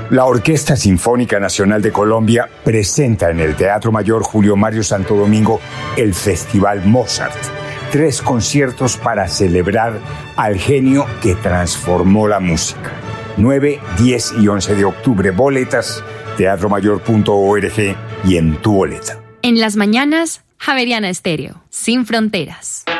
La Orquesta Sinfónica Nacional de Colombia presenta en el Teatro Mayor Julio Mario Santo Domingo el Festival Mozart. 3 conciertos para celebrar al genio que transformó la música. 9, 10 y 11 de octubre. Boletas, teatromayor.org y en tu boleta. En las mañanas, Javeriana Estéreo, sin fronteras.